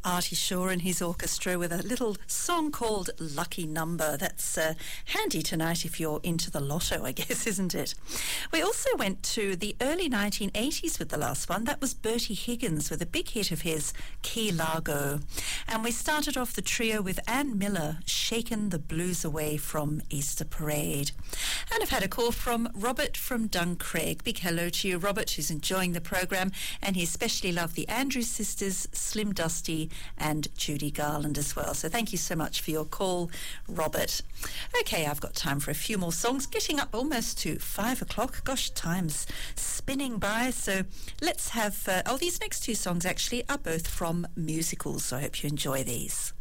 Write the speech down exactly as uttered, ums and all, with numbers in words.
Artie Shaw and his orchestra with a little song called Lucky Number. That's uh, handy tonight if you're into the lotto, I guess, isn't it? We also went to the early nineteen eighties with the last one. That was Bertie Higgins with a big hit of his, Key Largo. And we started off the trio with Ann Miller, Shaken the Blues Away from Easter Parade. And I've had a call from Robert from Duncraig. Big hello to you, Robert, who's enjoying the programme, and he especially loved the Andrews sisters, Slim Dusty and Judy Garland as well. So thank you so much for your call, Robert. Okay, I've got time for a few more songs, getting up almost to five o'clock. Gosh, time's spinning by. So let's have, uh, oh, these next two songs actually are both from musicals, so I hope you enjoy these.